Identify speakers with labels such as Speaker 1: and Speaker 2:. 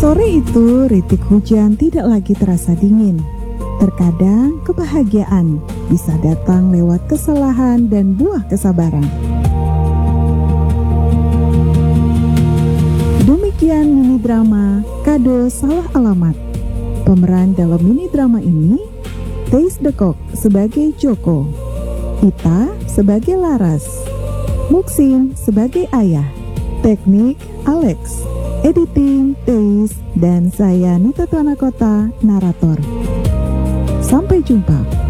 Speaker 1: Sore itu, rintik hujan tidak lagi terasa dingin. Terkadang kebahagiaan bisa datang lewat kesalahan dan buah kesabaran. Demikian mini drama Kado Salah Alamat. Pemeran dalam mini drama ini, Theis de Kock sebagai Joko, Ita sebagai Laras, Muksin sebagai ayah, teknik Alex, editing Theis, dan saya Nita Tuanakota, narator. Sampai jumpa.